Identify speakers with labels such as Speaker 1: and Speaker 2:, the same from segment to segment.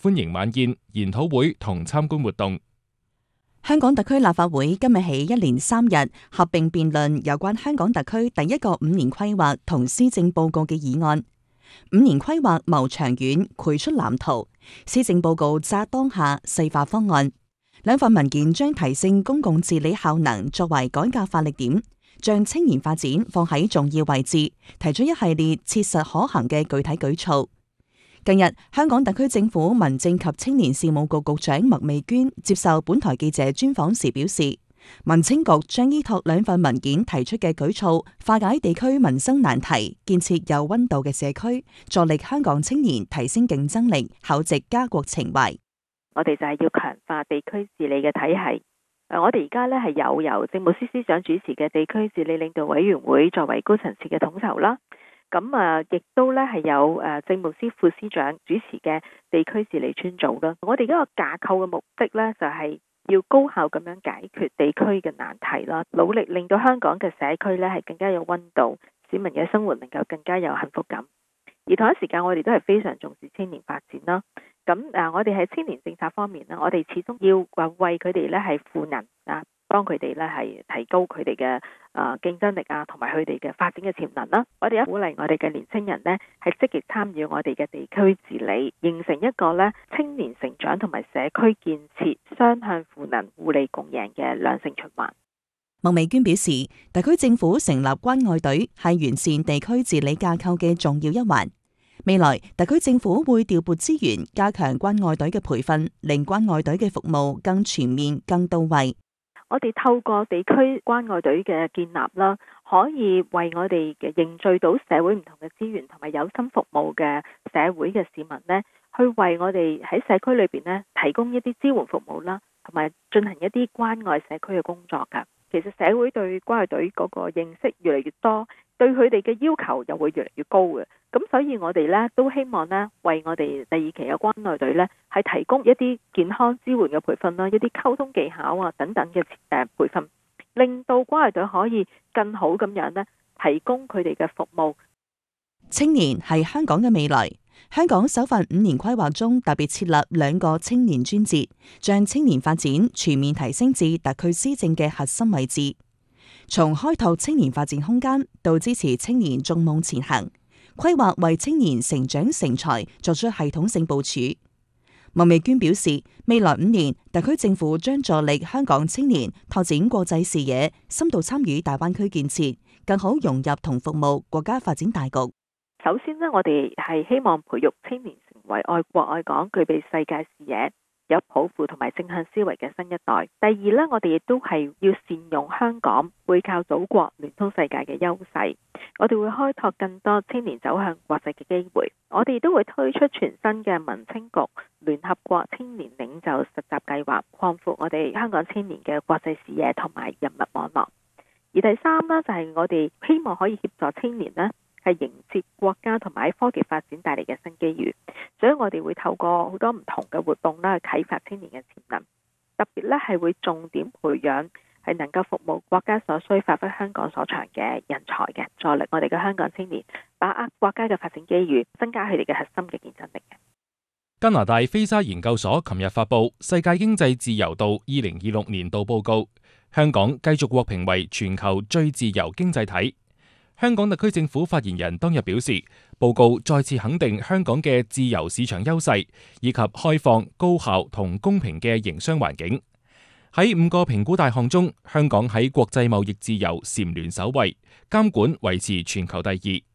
Speaker 1: 歡迎晚宴、研討會同參觀活動。
Speaker 2: 香港特區立法會今日起一連3日合併辯論有關香港特區第一個5年規劃同施政報告嘅議案。5年規劃謀長遠，繪出藍圖；施政報告紮當下，細化方案。兩份文件將提升公共治理效能作為改革發力點，將青年發展放喺重要位置，提出一系列切實可行嘅具體舉措。近日，香港特區政府民政及青年事務局局長麥美娟接受本台記者專訪時表示，民青局將依託兩份文件提出嘅舉措，化解地區民生難題，建設有溫度嘅社區，助力香港青年提升競爭力，厚植家國情懷。
Speaker 3: 我哋就係要強化地區治理嘅體系。我哋而家咧係由政務司司長主持嘅地區治理領導委員會作為高層次嘅統籌啦。亦都咧係有政務司副司長主持嘅地區治理專組啦。我哋嗰個架構嘅目的咧就係要高效咁樣解決地區嘅難題啦，努力令到香港嘅社區咧係更加有溫度，市民嘅生活能夠更加有幸福感。而同一時間，我哋都係非常重視青年發展啦。我哋喺青年政策方面呢，我哋始終要為佢哋咧係賦能啊，幫佢哋咧係提高佢哋嘅競爭力啊，同埋佢哋嘅發展嘅潛能啦。我哋鼓勵我哋嘅年青人呢係積極參與我哋嘅地區治理，形成一個咧青年成長同埋社區建設雙向賦能、互利共贏嘅良性循環。
Speaker 2: 麥美娟表示，特區政府成立關愛隊係完善地區治理架構嘅重要一環。未來特區政府會調撥資源，加強關愛隊嘅培訓，令關愛隊嘅服務更全面、更到位。
Speaker 3: 我哋透過地區關愛隊嘅建立啦，可以為我哋嘅凝聚到社會唔同嘅資源，同埋有心服務嘅社會嘅市民呢，去為我哋喺社區裏邊呢提供一啲支援服務啦，同埋進行一啲關愛社區嘅工作㗎。其實社會對關愛隊嗰個認識越嚟越多，對佢哋嘅要求又會越嚟越高嘅。咁所以我哋咧都希望咧為我哋第二期嘅關愛隊咧係提供一啲健康支援嘅培訓啦，一啲溝通技巧啊等等嘅培訓，令到關愛隊可以更好咁樣咧提供佢哋嘅服務。
Speaker 2: 青年係香港嘅未來。香港首份5年規劃中特別設立2個青年專節，將青年發展全面提升至特區施政嘅核心位置。從開拓青年發展空間到支持青年縱夢前行，規劃為青年成長成才作出系統性部署。麥美娟表示，未來5年，特區政府將助力香港青年拓展國際視野，深度參與大灣區建設，更好融入同服務國家發展大局。
Speaker 3: 首先呢，我哋係希望培育青年成為愛國愛港、具備世界視野、有抱負同埋正向思維嘅新一代。第二呢，我哋亦都係要善用香港背靠祖國、聯通世界嘅優勢。我哋會開拓更多青年走向國際嘅機會。我哋都會推出全新嘅民青局聯合國青年領袖實習計劃，擴闊我哋香港青年嘅國際視野同埋人脈網絡。而第三呢，就係我哋希望可以協助青年呢係迎接國家同埋科技發展帶嚟嘅新機遇，所以我哋會透過好多唔同嘅活動啦，啟發青年嘅潛能。特別咧係會重點培養係能夠服務國家所需、發揮香港所長嘅人才嘅，助力我哋嘅香港青年把握國家嘅發展機遇，增加佢哋嘅核心嘅競爭力嘅。
Speaker 1: 加拿大菲沙研究所琴日發布《世界經濟自由度2026年度報告》，香港繼續獲評為全球最自由經濟體。香港特區政府發言人當日表示，報告再次肯定香港嘅自由市場優勢，以及開放、高效同公平嘅營商環境。喺5個評估大項中，香港喺國際貿易自由蟬聯首位，監管維持全球第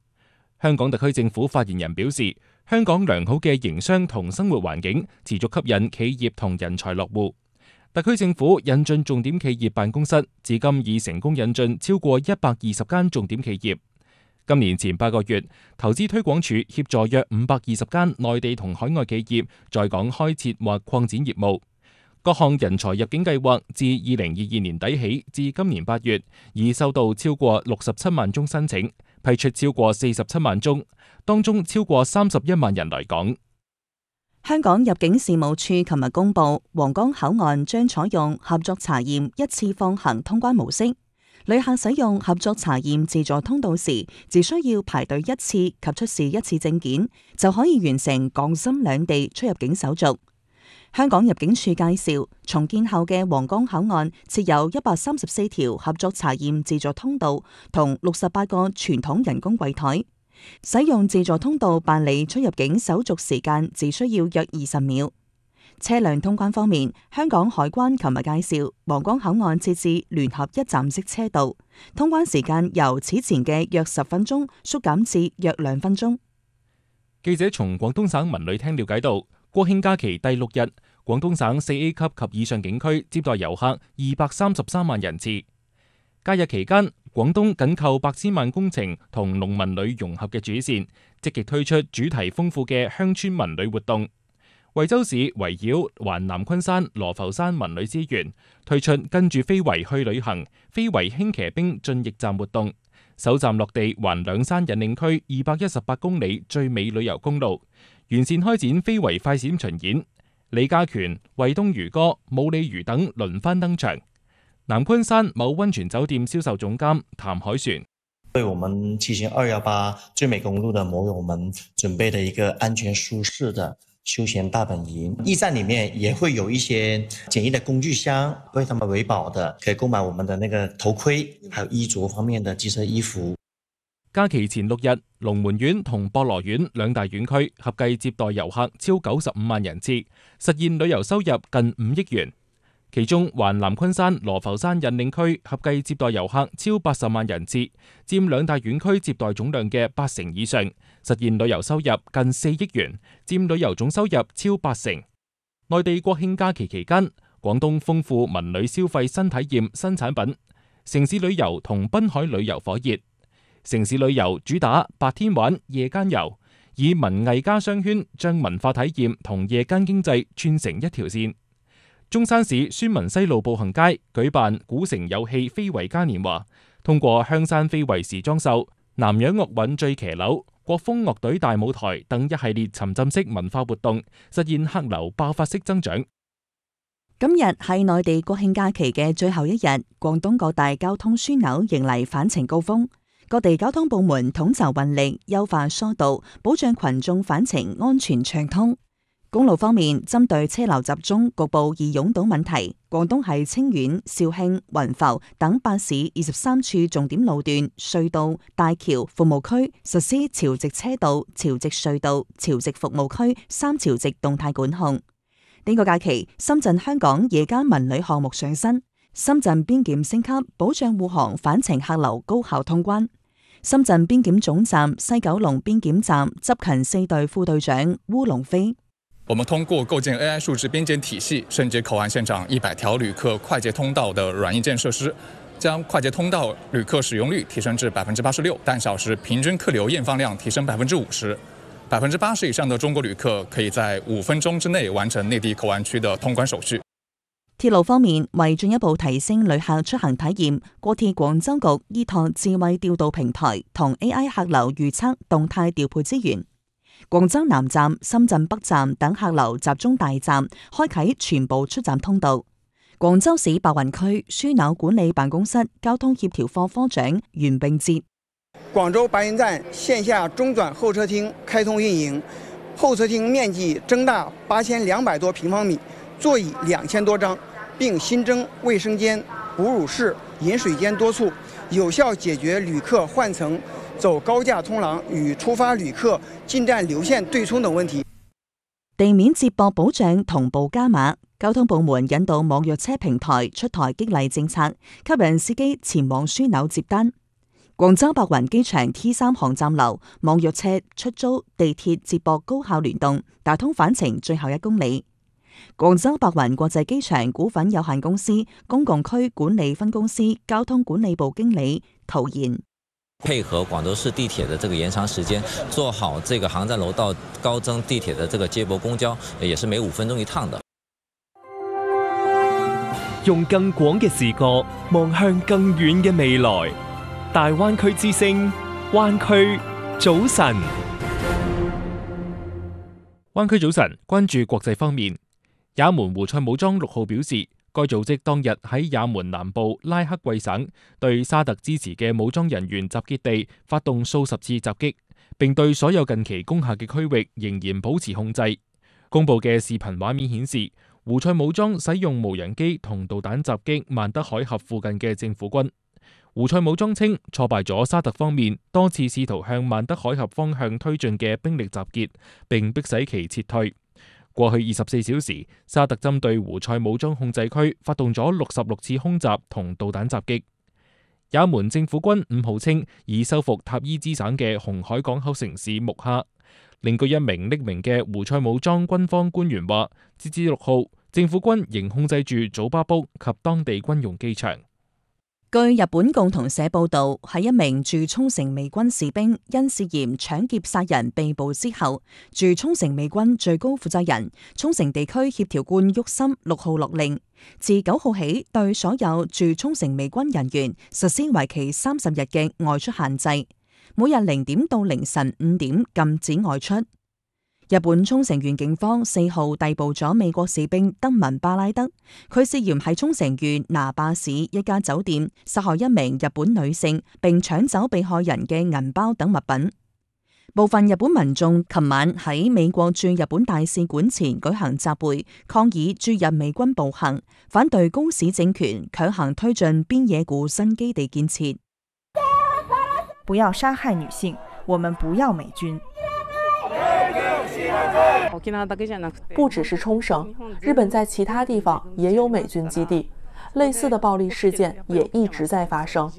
Speaker 1: 2。香港特區政府發言人表示，香港良好嘅營商同生活環境持續吸引企業同人才落戶。特區政府引進重點企業辦公室，至今已成功引進超過120間重點企業。今年前8個月，投資推廣署協助約520間內地同海外企業在港開設或擴展業務。各項人才入境計劃自2022年底起至今年8月，已收到超過67萬宗申請，批出超過47萬宗，當中超過31萬人來港。
Speaker 2: 香港入境事務處琴日公布，皇崗口岸將採用合作查驗一次放行通關模式。 旅客使用合作查驗自助通道時，只需要排隊一次及出示一次證件，就可以完成港深兩地出入境手續。香港入境處介紹，重建後嘅皇崗口岸設有134條合作查驗自助通道同68個傳統人工櫃台。使用自助通道辦理出入境手續時間只需要約20秒。車輛通關方面，香港海關琴日介紹，皇崗口岸設置聯合一站式車道，通關時間由此前嘅約10分鐘縮減至約2分鐘。
Speaker 1: 記者從廣東省文旅廳了解到，國慶假期第6日，廣東省4A 級及以上景區接待遊客233萬人次。假日期間，廣東緊扣百千萬工程同農民旅融合嘅主線，積極推出主題豐富嘅鄉村文旅活動。惠州市圍繞環南昆山、羅浮山文旅資源，推出跟住非遺去旅行、非遺輕騎兵進驛站活動，首站落地環兩山引領區218公里最美旅遊公路，完善開展非遺快閃巡演。李家拳、惠東漁歌、武里漁等輪番登場。南昆山某溫泉酒店銷售總監譚海璇：
Speaker 4: 為我們騎行218最美公路的摩友們準備了一個安全舒適的休閒大本營，驛站裏面也會有一些簡易的工具箱，為他們維保的，可以購買我們的那個頭盔，還有衣着方面的機車衣服。
Speaker 1: 假期前6日，龍門縣同博羅縣兩大縣區合計接待遊客超95萬人次，實現旅遊收入近5億元。其中，環南昆山、羅浮山引領區合計接待遊客超80萬人次，佔兩大縣區接待總量嘅80%以上，實現旅遊收入近4億元，佔旅遊總收入超80%。內地國慶假期期間，廣東豐富文旅消費新體驗新產品，城市旅遊同濱海旅遊火熱。城市旅遊主打白天玩、夜間遊，以文藝家商圈將文化體驗同夜間經濟串成一條線。中山市孫文西路步行街舉辦古城有戲非遺嘉年華，通過香山非遺時裝秀、南洋樂韻醉騎樓、國風樂隊大舞台等一系列沉浸式文化活動，實現客流爆發式增長。
Speaker 2: 今日係內地國慶假期嘅最後一日，廣東各大交通樞紐迎嚟返程高峰，各地交通部門統籌運力，優化疏導，保障群眾返程安全暢通。公路方面，針對車流集中、局部易擁堵問題，廣東係清遠、肇慶、雲浮等8市23處重點路段、隧道、大橋、服務區實施潮汐車道、潮汐隧道、潮汐服務區3潮汐動態管控。呢個假期，深圳香港夜間文旅項目上新，深圳邊檢升級，保障護航返程客流高效通關。深圳邊檢總站西九龍邊檢站執勤4隊副隊長烏龍飛。
Speaker 5: 我們通過構建 AI 數字邊檢體系，升級口岸現場100條旅客快捷通道的軟硬件設施，將快捷通道旅客使用率提升至86%，單小時平均客流驗放量提升50%，80%以上的中國旅客可以在5分鐘之內完成內地口岸區的通關手續。
Speaker 2: 鐵路方面，為進一步提升旅客出行體驗，國鐵廣州局依託智慧調度平台同 AI 客流預測動態調配資源。廣州南站、深圳北站等客流集中大站開啟全部出站通道。廣州市白雲區樞紐管理辦公室交通協調科科長袁並哲：
Speaker 6: 廣州白雲站線下中轉候車廳開通運營，候車廳面積增大8200多平方米，座椅2000多張，並新增衛生間、哺乳室、飲水間多處，有效解決旅客換乘、走高架通廊與出發旅客進站流線對沖等問題。
Speaker 2: 地面接駁保障同步加碼，交通部門引導網約車平台出台激勵政策，吸引司機前往樞紐接單。廣州白雲機場 T3 航站樓網約車、出租、地鐵接駁高效聯動，打通返程最後1公里。廣州白雲國際機場股份有限公司公共區管理分公司交通管理部經理陶賢：
Speaker 7: 配合廣州市地鐵的這個延長時間，做好這個航站樓到高增地鐵的這個接駁公交，也是每5分鐘一趟的。
Speaker 8: 用更廣嘅視角望向更遠嘅未來，大灣區之聲，灣區早晨。
Speaker 1: 灣區早晨，關注國際方面。也門胡塞武裝6號表示， 該組織當日喺也門南部拉克季省對沙特支持嘅武裝人員集結地發動數十次襲擊，並對所有近期攻下嘅區域仍然保持控制。公佈嘅視頻畫面顯示，胡塞武裝使用無人機同導彈襲擊曼德海峽附近嘅政府軍。胡塞武裝稱挫敗咗沙特方面多次試圖向曼德海峽方向推進嘅兵力集結，並迫使其撤退。過去24小時，沙特針對胡塞武裝控制區發動咗66次空襲同導彈襲擊。也門政府軍5號稱已收復塔伊茲省嘅紅海港口城市木哈。另據一名匿名嘅胡塞武裝軍方官員話，截至6號，政府軍仍控制住祖巴卜及當地軍用機場。
Speaker 2: 據日本共同社報道，喺一名駐沖繩美軍士兵因涉嫌搶劫殺人被捕之後，駐沖繩美軍最高負責人沖繩地區協調官郁森6號落令，自9號起對所有駐沖繩美軍人員實施為期30日嘅外出限制，每日0點到凌晨5點禁止外出。日本沖繩縣警方4號逮捕咗美國士兵德文巴拉德，佢涉嫌喺沖繩縣那霸市一家酒店殺害一名日本女性，並搶走被害人嘅銀包等物品。部分日本民眾琴晚喺美國駐日本大使館前舉行集會，抗議駐日美軍暴行，反對高市政權強行推進邊野古新基地建設。
Speaker 9: 不要殺害女性，我們不要美軍。
Speaker 10: 不只是沖繩，日本在其他地方也有美軍基地，類似的暴力事件也一直在發生。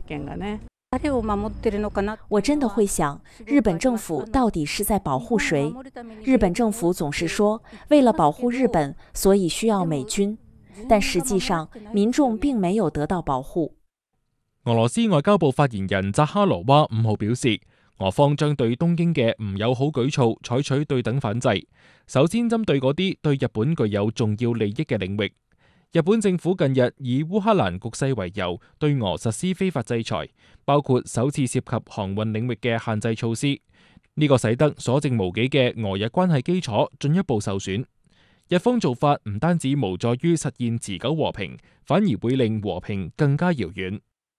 Speaker 11: 我真的會想，日本政府到底是在保護誰？日本政府總是說，為了保護日本，所以需要美軍，但實際上民眾並沒有得到保護。
Speaker 1: 俄羅斯外交部發言人扎哈羅娃5號表示，俄方將對東京嘅唔友好舉措採取對等反制，首先針對嗰啲對日本具有重要利益嘅領域。日本政府近日以烏克蘭局勢為由，對俄實施非法制裁，包括首次涉及航運領域嘅限制措施。呢個使得所剩無幾嘅俄日關係基礎進一步受損。日方做法唔單止無助於實現持久和平，反而會令和平更加遙遠。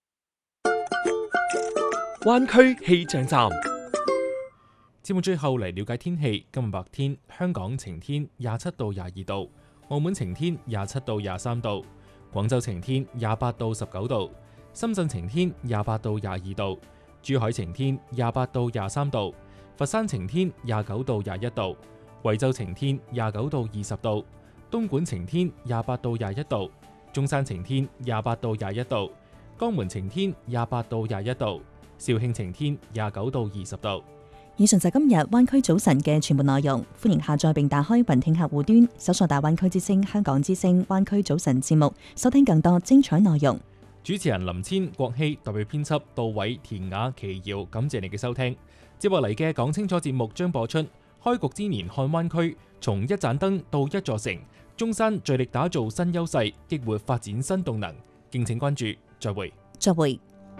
Speaker 8: 灣區氣象站，
Speaker 1: 節目最後嚟了解天氣。今日白天，香港晴天27到22度，澳門晴天27到23度，廣州晴天28到19度，深圳晴天28到22度，珠海晴天28到23度，佛山晴天29到21度，惠州晴天29到20度，東莞晴天28到21度，中山晴天28到21度，江門晴天28到21度，肇慶晴天29到20度。
Speaker 2: 以上就係今日灣區早晨嘅全部內容，歡迎下載並打開雲聽客戶端，搜索大灣區之聲、香港之聲、灣區早晨節目，收聽更多精彩內容。
Speaker 1: 主持人林千、郭希，代表編輯杜偉、田雅、奇瑤，感謝你嘅收聽。接落嚟嘅講清楚節目將播出開局之年看灣區，從一盞燈到一座城，中山聚力打造新優勢，激活發展新動能。敬請關注，再會。
Speaker 2: 再會。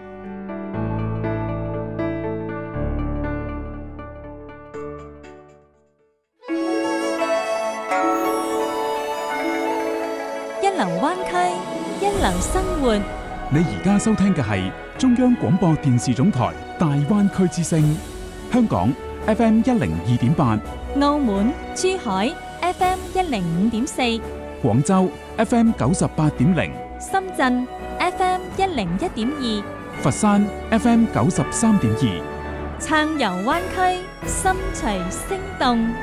Speaker 12: 一流灣區，一流生活。
Speaker 13: 你而家收聽嘅係中央廣播電視總台大灣區之聲，香港 FM 102.8，
Speaker 12: 澳門、珠海 FM 105.4，
Speaker 13: 廣州 FM 98.0，
Speaker 12: 深圳 FM 101.2，
Speaker 13: 佛山 FM 93.2。
Speaker 12: 撐遊灣區，心隨聲動。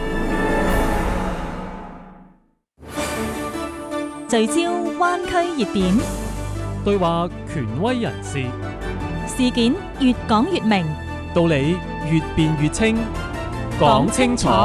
Speaker 12: 聚焦灣區熱點，
Speaker 8: 對話權威人士，
Speaker 12: 事件越講越明，
Speaker 8: 道理越辯越清，
Speaker 12: 講清楚。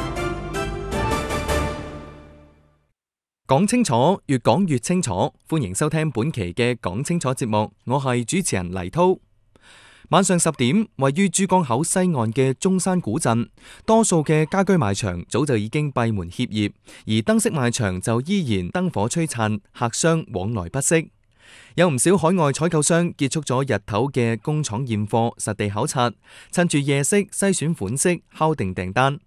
Speaker 14: 講清楚，越講越清楚。歡迎收聽本期嘅講清楚節目，我係主持人黎濤。晚上10點，位於珠江口西岸嘅中山古鎮，多數嘅家居賣場早就已經閉門歇業，而燈飾賣場就依然燈火璀璨，客商往來不息。有唔少海外採購商結束咗日頭嘅工廠驗貨、實地考察，趁住夜色篩選款式，敲定訂單。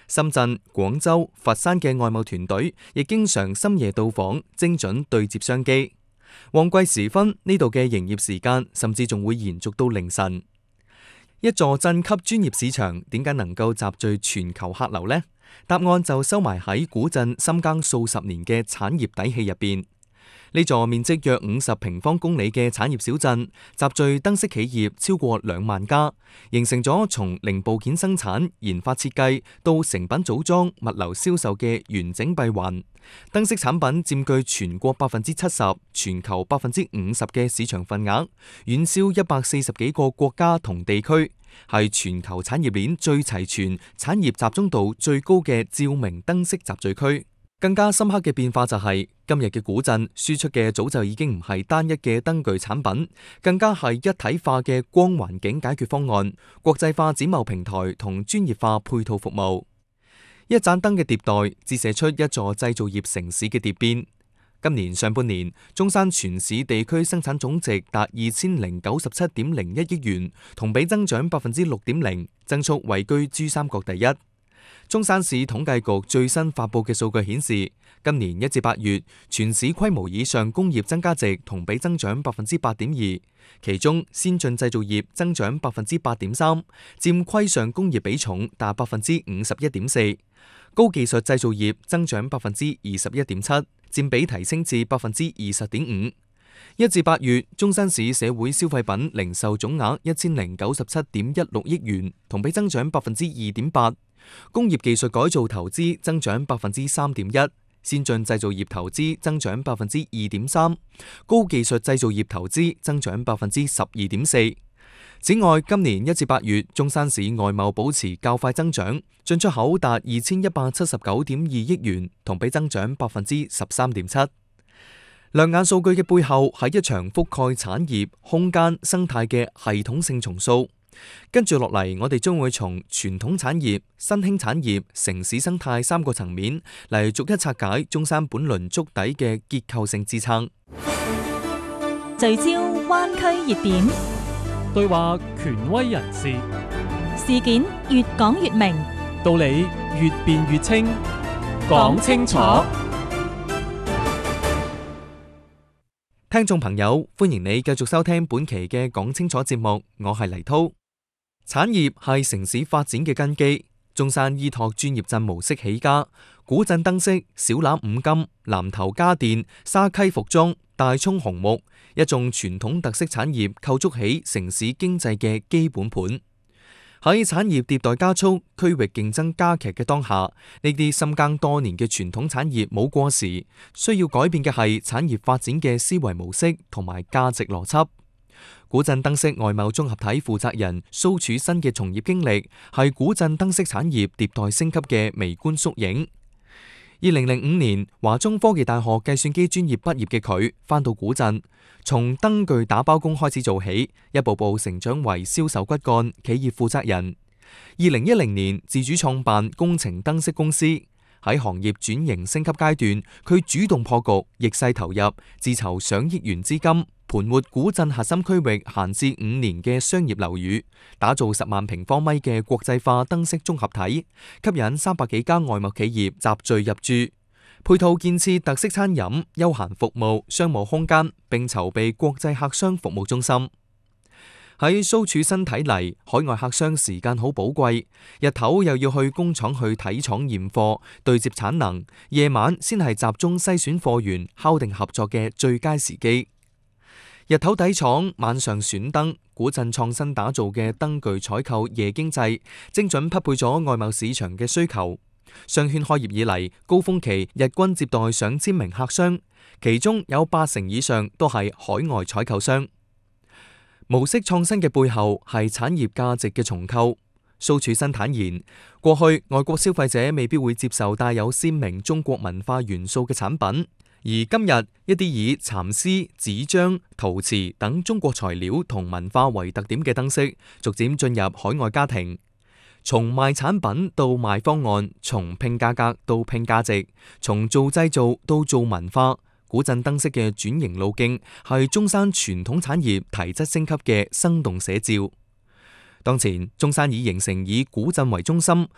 Speaker 14: 深圳、廣州、佛山嘅外貿團隊亦經常深夜到訪，精準對接商機。旺季時分，呢度嘅營業時間甚至仲會延續到凌晨。一座鎮級專業市場點解能夠集聚全球客流呢？答案就收埋喺古鎮深耕數十年嘅產業底氣入邊。呢座面積約50平方公里嘅產業小鎮，集聚燈飾企業超過2萬家，形成咗從零部件生產、研發設計到成品組裝、物流銷售嘅完整閉環。燈飾產品佔據全國70%、全球50%嘅市場份額，遠銷140幾個國家同地區，係全球產業鏈最齊全、產業集中度最高嘅照明燈飾集聚區。更加深刻嘅變化就係今日嘅古鎮輸出嘅早就已經唔係單一嘅燈具產品，更加係一體化嘅光環境解決方案、國際化展貿平台同專業化配套服務。一盞燈嘅迭代，折射出一座製造業城市嘅蝶變。今年上半年，中山全市地區生產總值達2097.01億元，同比增長6.0%，增速位居珠三角第一。中山市統計局最新發佈嘅數據顯示，今年1至8月，全市規模以上工業增加值同比增長8.2%，其中先進製造業增長8.3%，佔規上工業比重達51.4%；高技術製造業增長21.7%，佔比提升至20.5%。1至8月，中山市社會消費品零售總額1097.16億元，同比增長2.8%。工業技術改造投資增長3.1%，先進製造業投資增長2.3%，高技術製造業投資增長12.4%。此外，今年1至8月，中山市外貿保持較快增長，進出口達2179.2億元，同比增長13.7%。亮眼數據嘅背後係一場覆蓋產業、空間、生態嘅系統性重塑。跟住落嚟，我哋將會從傳統產業、新興產業、城市生態3個層面嚟逐一拆解中山本輪築底嘅結構性支撐。
Speaker 12: 聚焦灣區熱點，
Speaker 8: 對話權威人士，
Speaker 12: 事件越講越明，
Speaker 8: 道理越辯越清，講清楚。
Speaker 14: 聽眾朋友，歡迎你繼續收聽本期嘅講清楚節目，我係黎濤。產業係城市發展嘅根基，中山依託專業鎮模式起家，古鎮燈飾、小欖五金、南頭家電、沙溪服裝、大涌紅木，一眾傳統特色產業構築起城市經濟嘅基本盤。喺產業迭代加速、區域競爭加劇嘅當下，呢啲深耕多年嘅傳統產業冇過時，需要改變嘅係產業發展嘅思維模式同埋價值邏輯。古鎮燈飾外貿綜合體負責人蘇柱新嘅從業經歷，係古鎮燈飾產業迭代升級嘅微觀縮影。2005年，華中科技大學計算機專業畢業嘅佢，返到古鎮，從燈具打包工開始做起，一步步成長為銷售骨幹、企業負責人。2010年，自主創辦工程燈飾公司。喺行業轉型升級階段，佢主動破局，逆勢投入，自籌上億元資金，盤活古鎮核心區域閒置5年嘅商業樓宇，打造10萬平方米嘅國際化燈飾綜合體，吸引300幾家外貿企業集聚入駐，配套建設特色餐飲、休閒服務、商務空間，並籌備國際客商服務中心。喺蘇柱新睇嚟，海外客商時間好寶貴，日頭又要去工廠去睇廠驗貨、對接產能，夜晚先係集中篩選貨源、敲定合作嘅最佳時機。日頭睇廠，晚上選燈，古鎮創新打造嘅燈具採購夜經濟，精準匹配咗外貿市場嘅需求。商圈開業以嚟，高峰期日均接待上千名客商，其中有80%以上都係海外採購商。模式創新嘅背後係產業價值嘅重構。蘇柱新坦言，過去外國消費者未必會接受帶有鮮明中國文化元素嘅產品，而今日一啲以蠶絲、紙張、陶瓷等中國材料同文化為特點嘅燈飾，逐漸進入海外家庭。從賣產品到賣方案，從拼價格到拼價值，從做製造到做文化。古鎮燈飾嘅轉型路徑係中山傳統產業提質升級嘅生動寫照。當前，中山已形成以古鎮為中心，